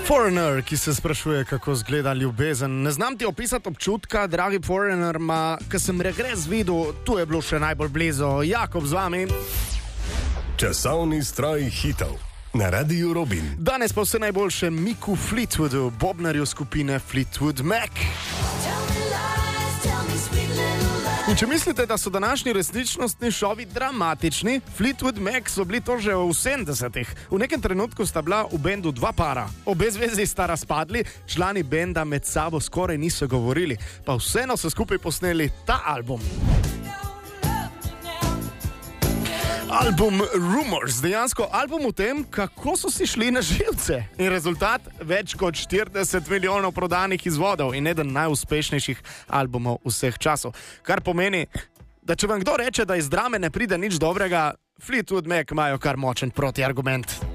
Foreigner, ki se sprašuje, kako zgleda ljubezen. Ne znam ti opisati občutka, dragi Foreigner, ko sem regres videl, tu je bilo še najbolj blizu. Jakob z vami. Časovni stroj hitov na Radiu Robin. Danes pa vse najboljše Miku Fleetwoodu, bobnarju skupine Fleetwood Mac. In če mislite, da so današnji resničnostni šovi dramatični, Fleetwood Mac so bili to že v 70-ih. V nekem trenutku sta bila v bendu dva para. Obe zvezi sta razpadli, člani benda med sabo skoraj niso govorili, pa vseeno so skupaj posneli ta album. Album Rumors, dejansko album o tem, kako so si šli na živce. In rezultat, več kot 40 milijonov prodanih izvodov in eden najuspešnejših albumov vseh časov. Kar pomeni, da če vam kdo reče, da iz drame ne pride nič dobrega, Fleetwood Mac imajo kar močen protiargument.